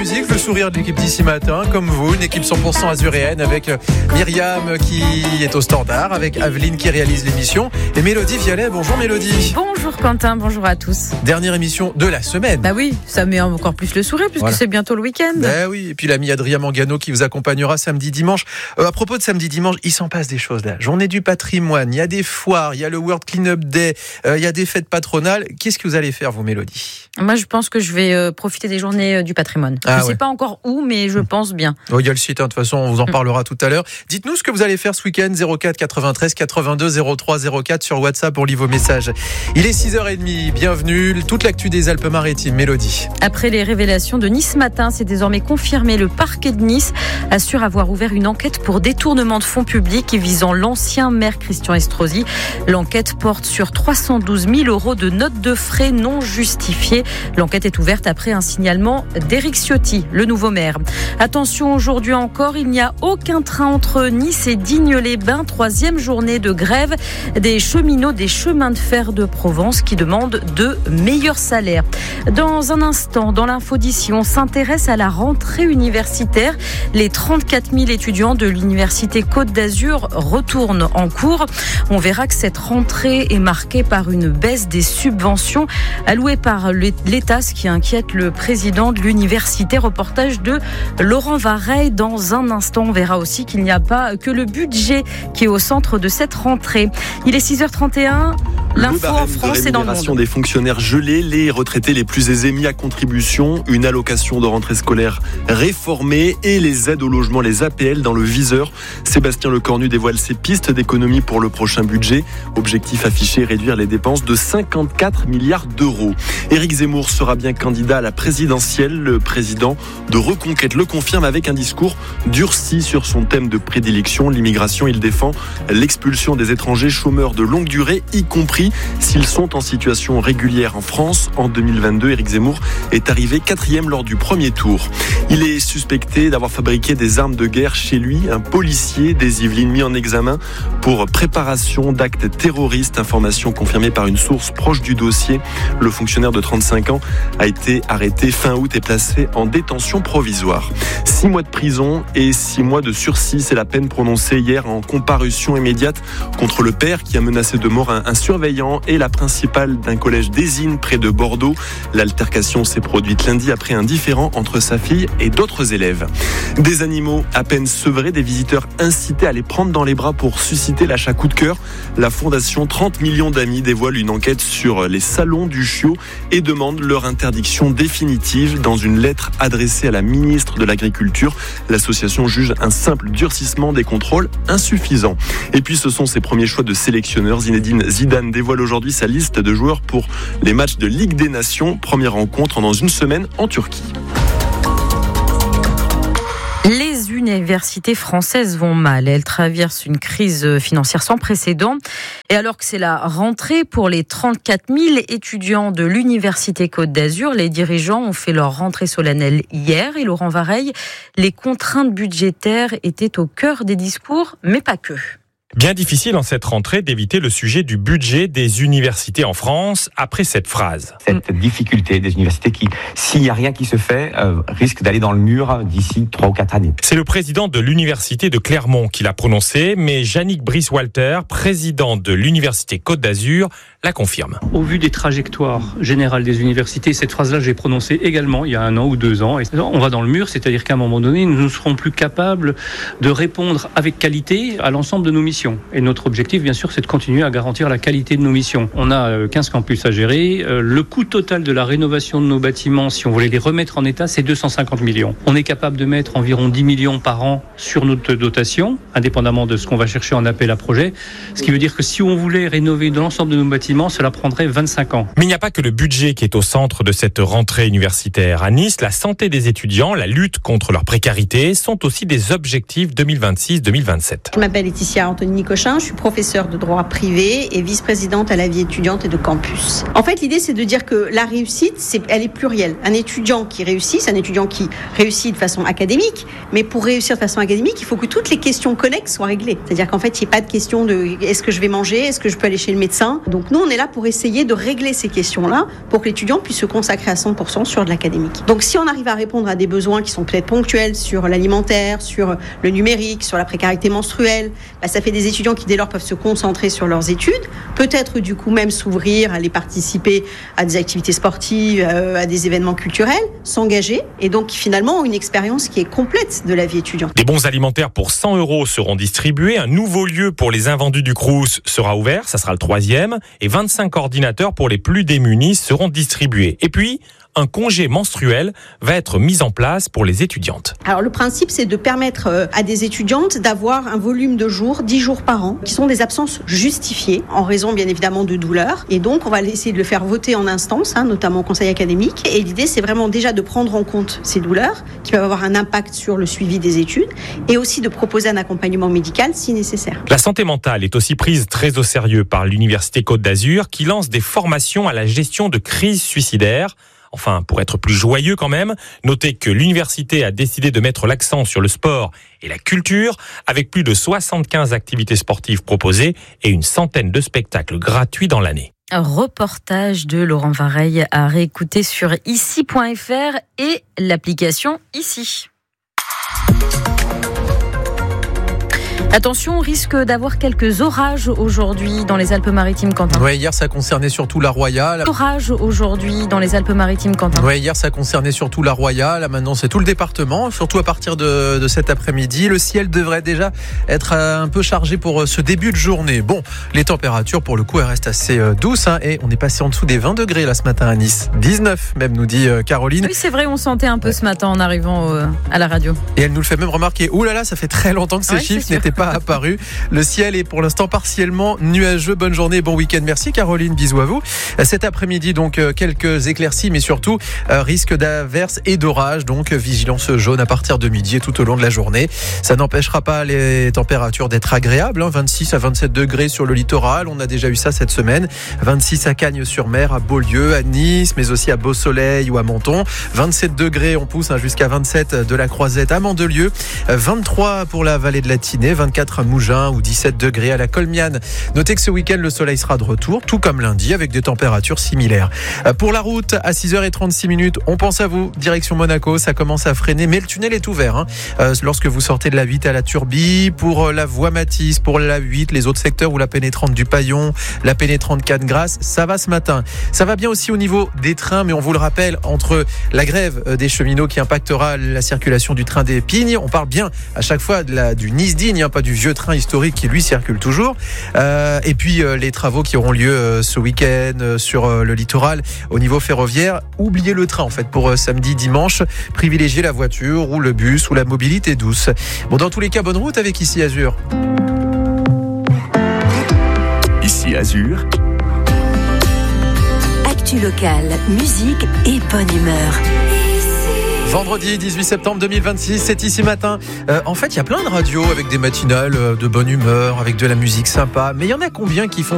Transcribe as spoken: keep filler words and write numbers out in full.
Musique, le sourire de l'équipe d'ici matin, comme vous, une équipe cent pour cent azuréenne avec Myriam qui est au standard, avec Aveline qui réalise l'émission et Mélodie Vialet. Bonjour Mélodie. Bonjour Quentin, bonjour à tous. Dernière émission de la semaine. Bah oui, ça met encore plus le sourire puisque voilà. C'est bientôt le week-end. Bah oui, et puis l'ami Adrien Mangano qui vous accompagnera samedi dimanche. Euh, à propos de samedi dimanche, il s'en passe des choses là. Journée du patrimoine, il y a des foires, il y a le World Clean-up Day, euh, il y a des fêtes patronales. Qu'est-ce que vous allez faire vous Mélodie ? Moi je pense que je vais euh, profiter des journées euh, du patrimoine. Ah, je ne ouais. sais pas encore où, mais je pense bien. Oh, il y a le site, hein, de toute façon, on vous en parlera tout à l'heure. Dites-nous ce que vous allez faire ce week-end, zéro quatre quatre-vingt-treize quatre-vingt-deux zéro trois zéro quatre sur WhatsApp, on lit vos messages. Il est six heures trente, bienvenue, toute l'actu des Alpes-Maritimes, Mélodie. Après les révélations de Nice Matin, c'est désormais confirmé, le parquet de Nice assure avoir ouvert une enquête pour détournement de fonds publics visant l'ancien maire Christian Estrosi. L'enquête porte sur trois cent douze mille euros de notes de frais non justifiées. L'enquête est ouverte après un signalement d'Éric Ciotti, le nouveau maire. Attention, aujourd'hui encore, il n'y a aucun train entre Nice et Digne-les-Bains. Troisième journée de grève des cheminots des chemins de fer de Provence qui demandent de meilleurs salaires. Dans un instant, dans l'info d'ici, on s'intéresse à la rentrée universitaire. Les trente-quatre mille étudiants de l'université Côte d'Azur retournent en cours. On verra que cette rentrée est marquée par une baisse des subventions allouées par l'État, ce qui inquiète le président de l'université. Reportage de Laurent Vareille. Dans un instant, on verra aussi qu'il n'y a pas que le budget qui est au centre de cette rentrée. Il est six heures trente et un. L'info en France et dans le monde. Le barème de rémunération des fonctionnaires gelés, les retraités les plus aisés mis à contribution, une allocation de rentrée scolaire réformée et les aides au logement, les A P L dans le viseur. Sébastien Lecornu dévoile ses pistes d'économie pour le prochain budget. Objectif affiché, réduire les dépenses de cinquante-quatre milliards d'euros. Éric Zemmour sera bien candidat à la présidentielle. Le président de Reconquête le confirme avec un discours durci sur son thème de prédilection, l'immigration. Il défend l'expulsion des étrangers chômeurs de longue durée, y compris s'ils sont en situation régulière en France. En deux mille vingt-deux, Éric Zemmour est arrivé quatrième lors du premier tour. Il est suspecté d'avoir fabriqué des armes de guerre chez lui. Un policier des Yvelines mis en examen pour préparation d'actes terroristes. Information confirmée par une source proche du dossier. Le fonctionnaire de trente-cinq ans a été arrêté fin août et placé en détention provisoire. Six mois de prison et six mois de sursis, c'est la peine prononcée hier en comparution immédiate contre le père qui a menacé de mort un, un surveillant et la principale d'un collège d'Ésine près de Bordeaux. L'altercation s'est produite lundi après un différend entre sa fille et d'autres élèves. Des animaux à peine sevrés, des visiteurs incités à les prendre dans les bras pour susciter l'achat coup de cœur. La fondation trente millions d'amis dévoile une enquête sur les salons du chiot et demande leur interdiction définitive. Dans une lettre adressée à la ministre de l'Agriculture, l'association juge un simple durcissement des contrôles insuffisant. Et puis ce sont ses premiers choix de sélectionneur. Zinedine Zidane dévoile aujourd'hui sa liste de joueurs pour les matchs de Ligue des Nations. Première rencontre dans une semaine en Turquie. Les universités françaises vont mal. Elles traversent une crise financière sans précédent. Et alors que c'est la rentrée pour les trente-quatre mille étudiants de l'université Côte d'Azur, les dirigeants ont fait leur rentrée solennelle hier. Et Laurent Vareille, les contraintes budgétaires étaient au cœur des discours, mais pas que. Bien difficile en cette rentrée d'éviter le sujet du budget des universités en France après cette phrase. Cette difficulté des universités qui, s'il n'y a rien qui se fait, euh, risque d'aller dans le mur d'ici trois ou quatre années. C'est le président de l'université de Clermont qui l'a prononcé, mais Yannick Brice-Walter, président de l'université Côte d'Azur, la confirme. Au vu des trajectoires générales des universités, cette phrase-là, j'ai prononcée également il y a un an ou deux ans. Et on va dans le mur, c'est-à-dire qu'à un moment donné, nous ne serons plus capables de répondre avec qualité à l'ensemble de nos missions. Et notre objectif, bien sûr, c'est de continuer à garantir la qualité de nos missions. On a quinze campus à gérer. Le coût total de la rénovation de nos bâtiments, si on voulait les remettre en état, c'est deux cent cinquante millions. On est capable de mettre environ dix millions par an sur notre dotation, indépendamment de ce qu'on va chercher en appel à projet. Ce qui veut dire que si on voulait rénover l'ensemble de nos bâtiments, cela prendrait vingt-cinq ans. Mais il n'y a pas que le budget qui est au centre de cette rentrée universitaire. À Nice, la santé des étudiants, la lutte contre leur précarité sont aussi des objectifs deux mille vingt-six deux mille vingt-sept. Je m'appelle Laetitia Anthony Caroline Cochin, je suis professeure de droit privé et vice-présidente à la vie étudiante et de campus. En fait, l'idée, c'est de dire que la réussite, c'est, elle est plurielle. Un étudiant qui réussit, c'est un étudiant qui réussit de façon académique, mais pour réussir de façon académique, il faut que toutes les questions connexes soient réglées. C'est-à-dire qu'en fait, il n'y ait pas de question de est-ce que je vais manger, est-ce que je peux aller chez le médecin. Donc nous, on est là pour essayer de régler ces questions-là pour que l'étudiant puisse se consacrer à cent pour cent sur de l'académique. Donc si on arrive à répondre à des besoins qui sont peut-être ponctuels sur l'alimentaire, sur le numérique, sur la précarité menstruelle, bah, ça fait des étudiants qui dès lors peuvent se concentrer sur leurs études, peut-être du coup même s'ouvrir, aller participer à des activités sportives, euh, à des événements culturels, s'engager et donc finalement ont une expérience qui est complète de la vie étudiante. Des bons alimentaires pour cent euros seront distribués. Un nouveau lieu pour les invendus du Crous sera ouvert, ça sera le troisième, et vingt-cinq ordinateurs pour les plus démunis seront distribués. Et puis, un congé menstruel va être mis en place pour les étudiantes. Alors le principe, c'est de permettre à des étudiantes d'avoir un volume de jours, dix jours par an, qui sont des absences justifiées, en raison bien évidemment de douleurs. Et donc on va essayer de le faire voter en instance, hein, notamment au conseil académique. Et l'idée, c'est vraiment déjà de prendre en compte ces douleurs, qui peuvent avoir un impact sur le suivi des études, et aussi de proposer un accompagnement médical si nécessaire. La santé mentale est aussi prise très au sérieux par l'Université Côte d'Azur, qui lance des formations à la gestion de crises suicidaires. Enfin, pour être plus joyeux quand même, notez que l'université a décidé de mettre l'accent sur le sport et la culture, avec plus de soixante-quinze activités sportives proposées et une centaine de spectacles gratuits dans l'année. Un reportage de Laurent Vareille à réécouter sur ici point f r et l'application Ici. Attention, on risque d'avoir quelques orages aujourd'hui dans les Alpes-Maritimes, Quentin. Ouais, hier ça concernait surtout la Roya. Orages aujourd'hui dans les Alpes-Maritimes, Quentin. Ouais, hier ça concernait surtout la Roya. Là maintenant c'est tout le département, surtout à partir de, de cet après-midi. Le ciel devrait déjà être un peu chargé pour ce début de journée. Bon, les températures pour le coup elles restent assez douces, hein, et on est passé en dessous des vingt degrés là ce matin à Nice. dix-neuf même, nous dit Caroline. Oui, c'est vrai, on sentait un peu ouais. ce matin en arrivant au, à la radio. Et elle nous le fait même remarquer. Ouh là là, ça fait très longtemps que ces ouais, chiffres n'étaient pas apparu. Le ciel est pour l'instant partiellement nuageux. Bonne journée, bon week-end. Merci Caroline, bisous à vous. Cet après-midi, donc quelques éclaircies, mais surtout euh, risque d'averses et d'orages. Donc vigilance jaune à partir de midi et tout au long de la journée. Ça n'empêchera pas les températures d'être agréables. Hein, vingt-six à vingt-sept degrés sur le littoral. On a déjà eu ça cette semaine. vingt-six à Cagnes-sur-Mer, à Beaulieu, à Nice, mais aussi à Beau-Soleil ou à Menton. vingt-sept degrés, on pousse hein, jusqu'à vingt-sept de la Croisette à Mandelieu. vingt-trois pour la vallée de la Tinée, vingt-quatre à Mougins ou dix-sept degrés à la Colmiane. Notez que ce week-end, le soleil sera de retour, tout comme lundi, avec des températures similaires. Pour la route, à six heures trente-six minutes, on pense à vous, direction Monaco, ça commence à freiner, mais le tunnel est ouvert. Hein. Euh, lorsque vous sortez de la huit à la Turbie, pour la voie Matisse, pour la huit, les autres secteurs ou la pénétrante du Paillon, la pénétrante Cannes-Grasse, ça va ce matin. Ça va bien aussi au niveau des trains, mais on vous le rappelle, entre la grève des cheminots qui impactera la circulation du train des Pignes, on parle bien à chaque fois de la, du Nice-Digne, hein, pas du vieux train historique qui lui circule toujours, euh, et puis euh, les travaux qui auront lieu euh, ce week-end euh, sur euh, le littoral au niveau ferroviaire. Oubliez le train en fait pour euh, samedi, dimanche, privilégiez la voiture ou le bus ou la mobilité douce. Bon, dans tous les cas, bonne route avec Ici Azur. Ici Azur. Actu locale, musique et bonne humeur. Vendredi dix-huit septembre deux mille vingt-six, c'est Ici Matin. Euh, en fait, il y a plein de radios avec des matinales de bonne humeur, avec de la musique sympa. Mais il y en a combien qui font